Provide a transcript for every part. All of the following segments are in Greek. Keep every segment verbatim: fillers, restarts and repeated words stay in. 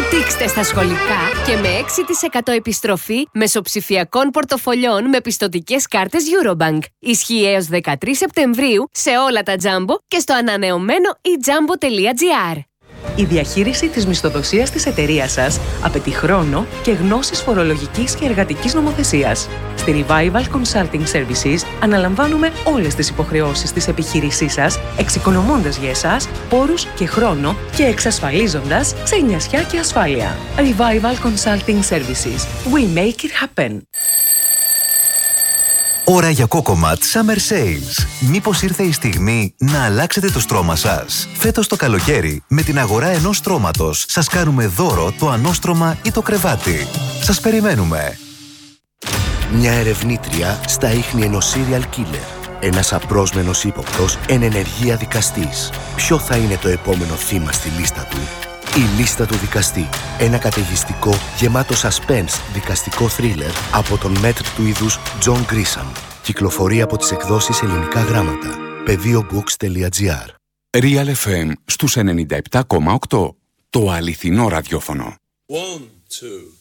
Δείξτε στα σχολικά και με έξι τοις εκατό επιστροφή μέσω ψηφιακών πορτοφολιών με πιστωτικές κάρτες Eurobank. Ισχύει έως δεκατρείς Σεπτεμβρίου σε όλα τα Jumbo και στο ανανεωμένο e jumbo τελεία gr. Η διαχείριση της μισθοδοσίας της εταιρείας σας απαιτεί χρόνο και γνώσεις φορολογικής και εργατικής νομοθεσίας. Στη Revival Consulting Services αναλαμβάνουμε όλες τις υποχρεώσεις της επιχείρησής σας, εξοικονομώντας για εσάς πόρους και χρόνο και εξασφαλίζοντας ξενιασιά και ασφάλεια. Revival Consulting Services. We make it happen. Ώρα για Cocomat Summer Sales. Μήπως ήρθε η στιγμή να αλλάξετε το στρώμα σας? Φέτος το καλοκαίρι, με την αγορά ενός στρώματος, σας κάνουμε δώρο το ανώστρωμα ή το κρεβάτι. Σας περιμένουμε. Μια ερευνήτρια στα ίχνη ενός serial killer. Ένας απρόσμενος ύποπτος εν ενεργεία δικαστής. Ποιο θα είναι το επόμενο θύμα στη λίστα του? Η λίστα του δικαστή. Ένα καταιγιστικό, γεμάτο suspense δικαστικό θρίλερ από τον μέτρ του είδους John Grisham. Κυκλοφορεί από τις εκδόσεις Ελληνικά Γράμματα. πεδίο books τελεία gr. Real εφ εμ στους ενενήντα επτά κόμμα οκτώ. Το αληθινό ραδιόφωνο. One, two.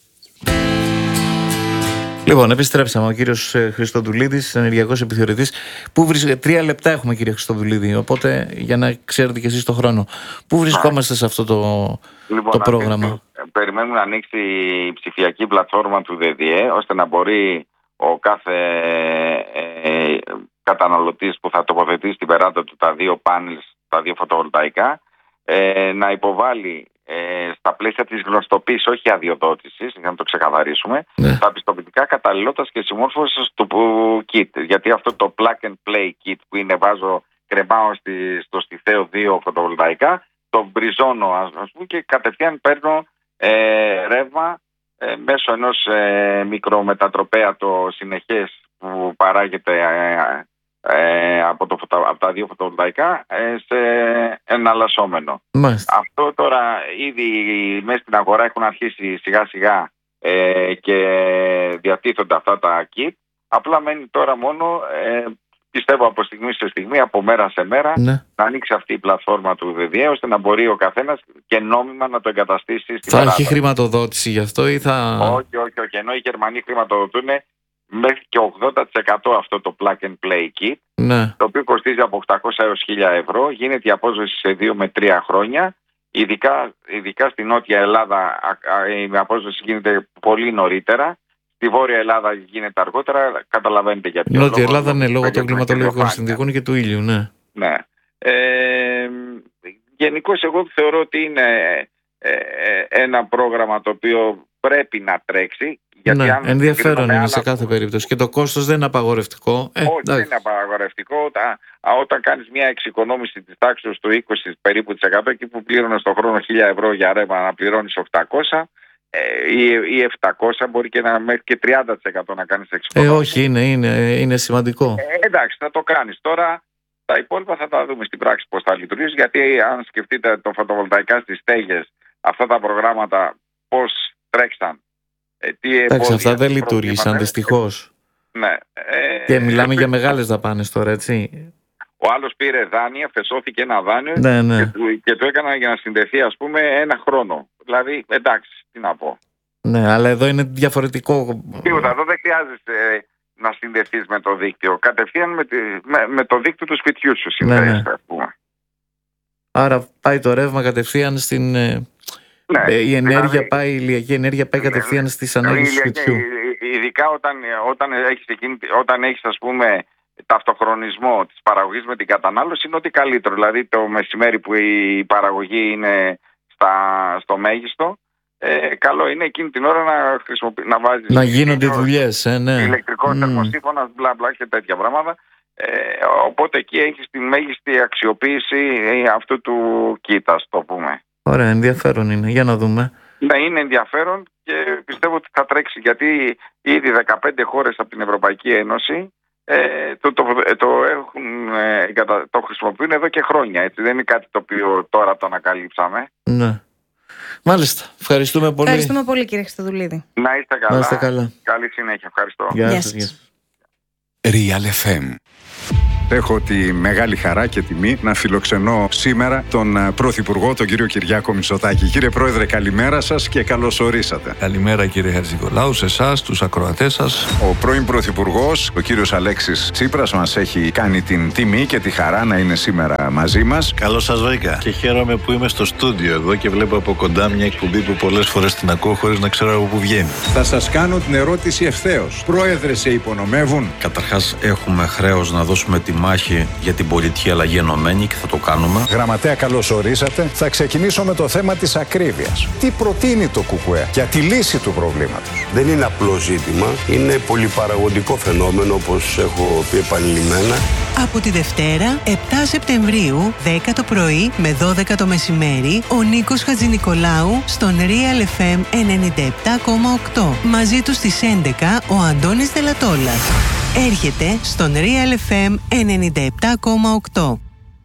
Λοιπόν, επιστρέψαμε. Ο κύριος Χριστοδουλίδης, ενεργειακός επιθεωρητής. Πού βρίσκεται, τρία λεπτά έχουμε, κύριε Χριστοδουλίδη, οπότε για να ξέρετε και εσείς το χρόνο. Πού βρισκόμαστε σε αυτό το, λοιπόν, το πρόγραμμα? Περιμένουμε να ανοίξει η ψηφιακή πλατφόρμα του ΔΔΕ, ώστε να μπορεί ο κάθε ε, καταναλωτής που θα τοποθετήσει στην περάτα του τα δύο πάνελ, τα δύο φωτοβολταϊκά, ε, να υποβάλει Ε, στα πλαίσια της γνωστοποίησης, όχι αδειοδότησης, για να το ξεκαθαρίσουμε, ναι, τα πιστοποιητικά καταλληλότητας και συμμόρφωσης του kit. Γιατί αυτό το plug and play kit που είναι, βάζω, κρεμάω στη, στο στιθαίο δύο φωτοβολταϊκά, το μπριζώνω, ας πούμε, και κατευθείαν παίρνω ε, ρεύμα ε, μέσω ενός ε, μικρομετατροπέα, το συνεχές που παράγεται ε, Ε, από, το, από τα δύο φωτοβολταϊκά ε, σε εναλλασσόμενο. Μάλιστα. Αυτό τώρα ήδη μέσα στην αγορά έχουν αρχίσει σιγά σιγά ε, και διατίθονται αυτά τα kit. Απλά μένει τώρα μόνο, ε, πιστεύω από στιγμή σε στιγμή, από μέρα σε μέρα, ναι, να ανοίξει αυτή η πλατφόρμα του ΔΔΕ, ώστε να μπορεί ο καθένας και νόμιμα να το εγκαταστήσει στην Θα έχει χρηματοδότηση γι' αυτό ή θα... Όχι, όχι, όχι. Ενώ οι Γερμανοί χρηματοδοτούν μέχρι και ογδόντα τοις εκατό αυτό το plug and play kit, ναι, το οποίο κοστίζει από οκτακόσια έως χίλια ευρώ. Γίνεται η απόσβεση σε δύο με τρία χρόνια. Ειδικά, ειδικά στην Νότια Ελλάδα η απόσβεση γίνεται πολύ νωρίτερα. Στη Βόρεια Ελλάδα γίνεται αργότερα. Καταλαβαίνετε γιατί. Νότια Ελλάδα, ναι, λόγω των κλιματολογικών συνθήκων και του ήλιου, ναι. Ναι. Ε, γενικώς εγώ θεωρώ ότι είναι ε, ένα πρόγραμμα το οποίο πρέπει να τρέξει. Γιατί ναι, αν ενδιαφέρον είναι άλλα... σε κάθε περίπτωση. Και το κόστος δεν είναι απαγορευτικό. Ε, Όχι, δεν είναι απαγορευτικό. Όταν, όταν κάνεις μια εξοικονόμηση της τάξης του είκοσι περίπου της εκατό, εκεί που πλήρωνες το χρόνο χίλια ευρώ για ρεύμα, να πληρώνεις οκτακόσια ε, ή, ή επτακόσια, μπορεί και να μέχρι και τριάντα τοις εκατό να κάνεις εξοικονόμηση. Ε, όχι, είναι, είναι, είναι σημαντικό. Ε, εντάξει, θα το κάνεις. Τώρα τα υπόλοιπα θα τα δούμε στην πράξη πώς θα λειτουργήσει. Γιατί αν σκεφτείτε το φωτοβολταϊκά στις στέγες, αυτά τα προγράμματα πώς τρέξαν. Ε, Εντάξει, αυτά δεν λειτουργήσαν δυστυχώς. Ναι. Ε, και μιλάμε ε, για μεγάλες δαπάνες τώρα, έτσι. Ο άλλος πήρε δάνεια, φεσώθηκε ένα δάνειο, ναι, ναι, και, του, και το έκανα για να συνδεθεί, ας πούμε, ένα χρόνο. Δηλαδή, εντάξει, τι να πω. Ναι, αλλά εδώ είναι διαφορετικό. Τίποτα, εδώ δεν χρειάζεται ε, να συνδεθείς με το δίκτυο. Κατευθείαν με, με, με το δίκτυο του σπιτιού σου συνδέεσαι, ναι, ναι, ας πούμε. Άρα πάει το ρεύμα κατευθείαν στην... Ναι, ε, η ενέργεια δηλαδή, πάει, η ηλιακή ενέργεια πάει κατευθείαν ναι, στις ανάγκες του σπιτιού. Ειδικά όταν, όταν έχεις, εκείνη, όταν έχεις ας πούμε ταυτοχρονισμό της παραγωγής με την κατανάλωση, είναι ότι καλύτερο. Δηλαδή το μεσημέρι που η παραγωγή είναι στα, στο μέγιστο, ε, καλό είναι εκείνη την ώρα να, να βάζεις... Να γίνονται δουλειές, ε, ναι. Ηλεκτρικό mm. θερμοσύφωνας, μπλα μπλα και τέτοια πράγματα. Ε, οπότε εκεί έχεις την μέγιστη αξιοποίηση αυτού του κοίτα, το πούμε. Ωραία, ενδιαφέρον είναι. Για να δούμε. Ναι, είναι ενδιαφέρον και πιστεύω ότι θα τρέξει, γιατί ήδη δεκαπέντε χώρες από την Ευρωπαϊκή Ένωση ε, το, το, το, έχουν, ε, το χρησιμοποιούν εδώ και χρόνια. Έτσι. Δεν είναι κάτι το οποίο τώρα το ανακαλύψαμε. Ναι. Μάλιστα. Ευχαριστούμε πολύ. Ευχαριστούμε πολύ, κύριε Χριστοδουλίδη. Να είστε καλά. Να είστε καλά. Καλή συνέχεια. Ευχαριστώ. Γεια σας. Real εφ εμ. Έχω τη μεγάλη χαρά και τιμή να φιλοξενώ σήμερα τον Πρωθυπουργό, τον κύριο Κυριάκο Μητσοτάκη. Κύριε Πρόεδρε, καλημέρα σας και καλώς ορίσατε. Καλημέρα κύριε Χατζηνικολάου, σε εσάς, τους ακροατές σας. Ο πρώην Πρωθυπουργός, ο κύριος Αλέξης Τσίπρας, μας έχει κάνει την τιμή και τη χαρά να είναι σήμερα μαζί μας. Καλώς σας βρήκα και χαίρομαι που είμαι στο στούντιο εδώ και βλέπω από κοντά μια εκπομπή που πολλές φορές την ακούω χωρίς να ξέρω από πού βγαίνει. Θα σας κάνω την ερώτηση ευθέως. Πρόεδρε, σε υπονομεύουν? Καταρχάς, έχουμε χρέος να δώσουμε τη μάχη για την πολιτική αλλαγή ενωμένη και θα το κάνουμε. Γραμματέα, καλώς ορίσατε. Θα ξεκινήσω με το θέμα της ακρίβειας. Τι προτείνει το ΚΚΕ για τη λύση του προβλήματος? Δεν είναι απλό ζήτημα. Είναι πολυπαραγωγικό φαινόμενο, όπως έχω πει επανειλημμένα. Από τη Δευτέρα, επτά Σεπτεμβρίου, δέκα το πρωί με δώδεκα το μεσημέρι, ο Νίκος Χατζηνικολάου στον Real εφ εμ ενενήντα επτά κόμμα οκτώ. Μαζί του στις έντεκα ο Αντώνης Δελατόλας. Έρχεται στον Real εφ εμ ενενήντα επτά κόμμα οκτώ.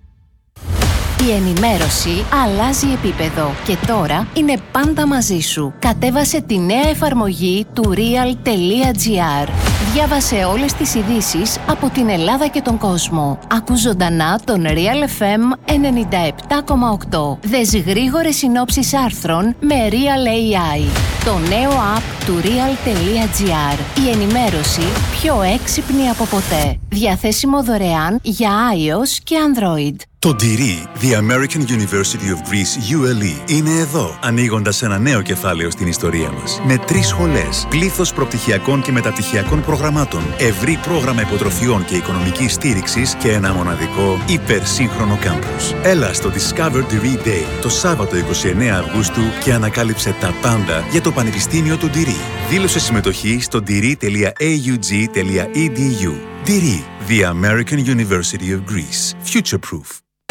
Η ενημέρωση αλλάζει επίπεδο και τώρα είναι πάντα μαζί σου. Κατέβασε τη νέα εφαρμογή του real.gr. Διάβασε όλες τις ειδήσεις από την Ελλάδα και τον κόσμο. Ακού ζωντανά τον Real εφ εμ ενενήντα επτά κόμμα οκτώ. Δες γρήγορες συνόψεις άρθρων με Real έι άι. Το νέο app του real.gr. Η ενημέρωση πιο έξυπνη από ποτέ. Διαθέσιμο δωρεάν για iOS και Android. Το ντι αρ, The American University of Greece γιου ελ ι, είναι εδώ, ανοίγοντας ένα νέο κεφάλαιο στην ιστορία μας. Με τρεις σχολές, πλήθος προπτυχιακών και μεταπτυχιακών προγραμμάτων, ευρύ πρόγραμμα υποτροφιών και οικονομικής στήριξης και ένα μοναδικό υπερσύγχρονο κάμπους. Έλα στο Discover ντι αρ Day το Σάββατο είκοσι εννέα Αυγούστου και ανακάλυψε τα πάντα για το Πανεπιστήμιο του ντι αρ. Δήλωσε συμμετοχή στο ντι αρ τελεία έι γιου τζι τελεία ι ντι γιου. ντι αρ, The American University of Greece. Future-proof.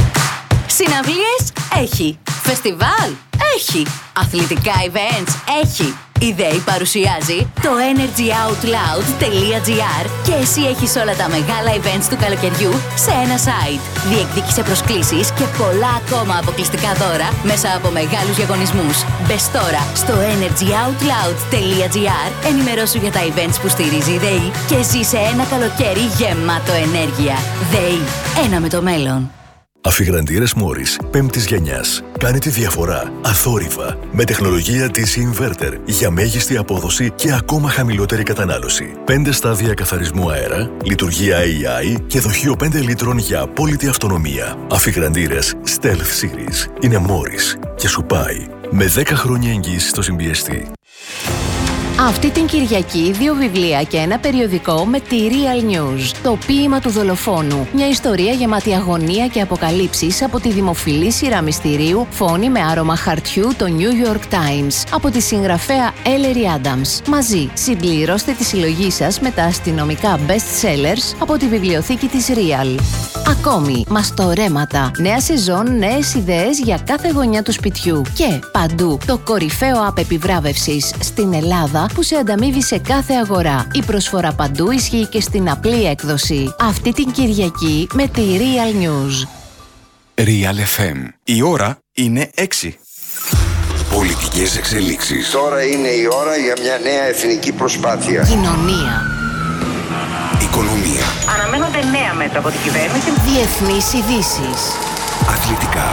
Συναυλίες έχει. Φεστιβάλ έχει. Αθλητικά events έχει. Η ΔΕΗ παρουσιάζει το energy out loud τελεία τζι αρ και εσύ έχεις όλα τα μεγάλα events του καλοκαιριού σε ένα site. Διεκδίκησε προσκλήσεις και πολλά ακόμα αποκλειστικά δώρα μέσα από μεγάλους διαγωνισμούς. Μπες τώρα στο energy out loud τελεία τζι αρ, ενημερώσου για τα events που στηρίζει η ΔΕΗ και ζήσε ένα καλοκαίρι γεμάτο ενέργεια. ΔΕΗ, ένα με το μέλλον. Αφιγραντήρες Μόρις πέμπτης γενιάς. Κάνει τη διαφορά αθόρυβα με τεχνολογία ντι σι Inverter για μέγιστη απόδοση και ακόμα χαμηλότερη κατανάλωση. πέντε στάδια καθαρισμού αέρα, λειτουργία έι άι και δοχείο πέντε λίτρων για απόλυτη αυτονομία. Αφιγραντήρες Stealth Series είναι Μόρις και σου πάει με δέκα χρόνια εγγύηση στο συμπιεστή. Αυτή την Κυριακή δύο βιβλία και ένα περιοδικό με τη Real News. Το ποίημα του δολοφόνου. Μια ιστορία γεμάτη αγωνία και αποκαλύψεις από τη δημοφιλή σειρά μυστηρίου Φόνη με άρωμα χαρτιού, το New York Times. Από τη συγγραφέα Ellery Adams. Μαζί συμπληρώστε τη συλλογή σας με τα αστυνομικά best sellers από τη βιβλιοθήκη της Real. Ακόμη, μαστορέματα. Νέα σεζόν, νέες ιδέες για κάθε γωνιά του σπιτιού. Και παντού το κορυφαίο app επιβράβευσης στην Ελλάδα που σε ανταμείβει σε κάθε αγορά. Η προσφορά παντού ισχύει και στην απλή έκδοση. Αυτή την Κυριακή με τη Real News. Real εφ εμ. Η ώρα είναι έξι. Πολιτικές εξελίξεις. Τώρα είναι η ώρα για μια νέα εθνική προσπάθεια. Κοινωνία. Οικονομία. Αναμένονται νέα μέτρα από την κυβέρνηση. Διεθνείς ειδήσεις. Αθλητικά.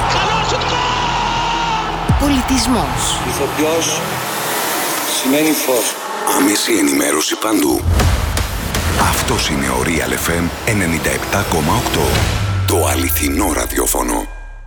Πολιτισμός. Ηθοποιός σημαίνει φως. Άμεση ενημέρωση παντού. Αυτός είναι ο Real εφ εμ ενενήντα επτά κόμμα οκτώ. Το αληθινό ραδιόφωνο.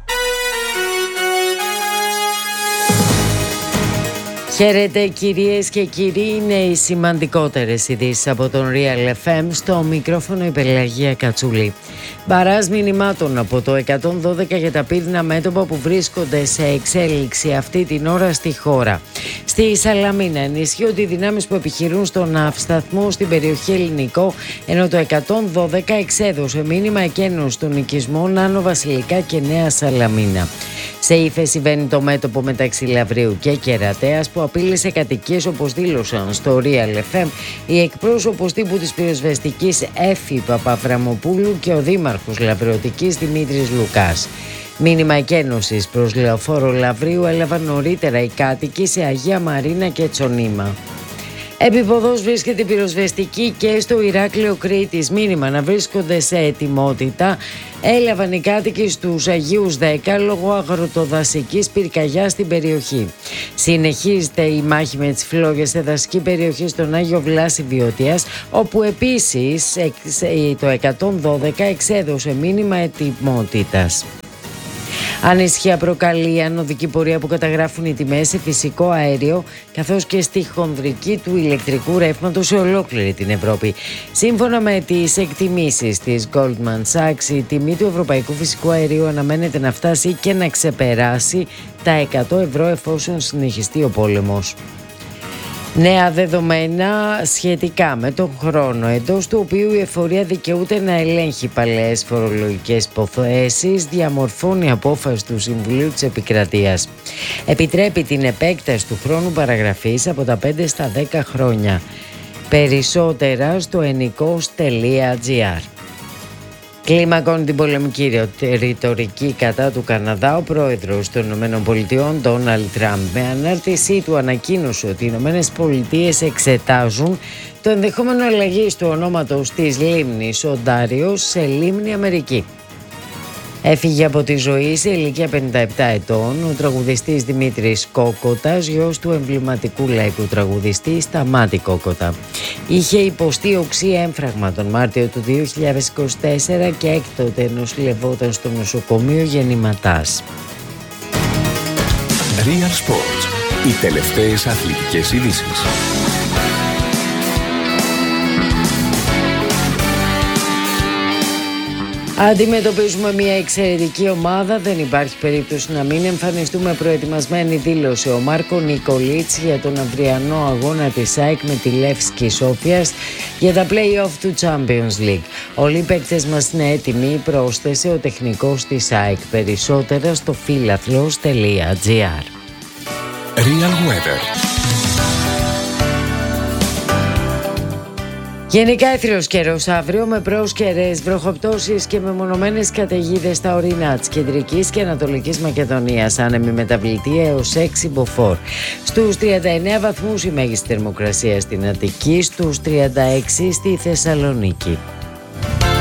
Χαίρετε κυρίες και κύριοι, είναι οι σημαντικότερες ειδήσεις από τον Real εφ εμ, στο μικρόφωνο η Πελαγία Κατσούλη. Μπαράζ μηνυμάτων από το εκατόν δώδεκα για τα πύρινα μέτωπα που βρίσκονται σε εξέλιξη αυτή την ώρα στη χώρα. Στη Σαλαμίνα ενισχύονται οι δυνάμεις που επιχειρούν στον ναυσταθμό στην περιοχή Ελληνικό, ενώ το εκατόν δώδεκα εξέδωσε μήνυμα εκένωσης των οικισμών Άνω Βασιλικά και Νέα Σαλαμίνα. Σε ύφεση βαίνει το μέτωπο μεταξύ Λαβρίου και Κερατέας που απείλησε κατοικίες, όπως δήλωσαν στο Real εφ εμ οι εκπρόσωπος τύπου της πυροσβεστικής Έφη Παπαβραμοπούλου και ο δήμαρχος Λαβριωτικής Δημήτρης Λουκάς. Μήνυμα εκένωσης προς Λεωφόρο Λαβρίου έλαβαν νωρίτερα οι κάτοικοι σε Αγία Μαρίνα και Τσονίμα. Επιποδός βρίσκεται η πυροσβεστική και στο Ηράκλειο Κρήτης. Μήνυμα να βρίσκονται σε ετοιμότητα έλαβαν οι κάτοικοι στους Αγίους δέκα λόγω αγροτοδασικής πυρκαγιάς στην περιοχή. Συνεχίζεται η μάχη με τις φλόγες σε δασική περιοχή στον Άγιο Βλάση Βιωτίας, όπου επίσης το εκατόν δώδεκα εξέδωσε μήνυμα ετοιμότητας. Ανησυχία προκαλεί η ανωδική πορεία που καταγράφουν οι τιμές σε φυσικό αέριο, καθώς και στη χονδρική του ηλεκτρικού ρεύματος σε ολόκληρη την Ευρώπη. Σύμφωνα με τις εκτιμήσεις της Goldman Sachs, η τιμή του ευρωπαϊκού φυσικού αερίου αναμένεται να φτάσει και να ξεπεράσει τα εκατό ευρώ εφόσον συνεχιστεί ο πόλεμος. Νέα δεδομένα σχετικά με τον χρόνο, εντός του οποίου η εφορία δικαιούται να ελέγχει παλαιές φορολογικές υποθέσεις, διαμορφώνει απόφαση του Συμβουλίου της Επικρατείας. Επιτρέπει την επέκταση του χρόνου παραγραφής από τα πέντε στα δέκα χρόνια. Περισσότερα στο ενικός τελεία τζι άρ. Κλιμακώνει την πολεμική ρητορική κατά του Καναδά ο πρόεδρος των ΗΠΑ, Ντόναλντ Τραμπ. Με ανάρτησή του ανακοίνωσε ότι οι ΗΠΑ εξετάζουν το ενδεχόμενο αλλαγής του ονόματος της λίμνης Οντάριο σε λίμνη Αμερική. Έφυγε από τη ζωή σε ηλικία πενήντα επτά ετών ο τραγουδιστής Δημήτρης Κόκοτας, γιος του εμβληματικού λαϊκού τραγουδιστή Σταμάτη Κόκοτα. Είχε υποστεί οξύ έμφραγμα τον Μάρτιο του δύο χιλιάδες είκοσι τέσσερα και έκτοτε νοσηλευόταν στο νοσοκομείο Γεννηματάς. Real Sports. Οι τελευταίες αθλητικές ειδήσεις. Αντιμετωπίζουμε μια εξαιρετική ομάδα, δεν υπάρχει περίπτωση να μην εμφανιστούμε προετοιμασμένοι, δήλωσε ο Μάρκο Νικολίτς για τον αυριανό αγώνα της ΑΕΚ με τη Λεύσκη Σόφιας για τα play-off του Champions League. Όλοι οι παίκτες μας είναι έτοιμοι, πρόσθεσε ο τεχνικός της ΑΕΚ. Περισσότερα στο φίλαθλος τελεία τζι άρ. Real Weather. Γενικά έθριος καιρός αύριο με πρόσκαιρες βροχοπτώσεις και μεμονωμένες καταιγίδες στα ορεινά της Κεντρικής και Ανατολικής Μακεδονίας. Άνεμη μεταβλητή έως έξι μποφόρ. Στους τριάντα εννέα βαθμούς η μέγιστη θερμοκρασία στην Αττική, στους τριάντα έξι στη Θεσσαλονίκη.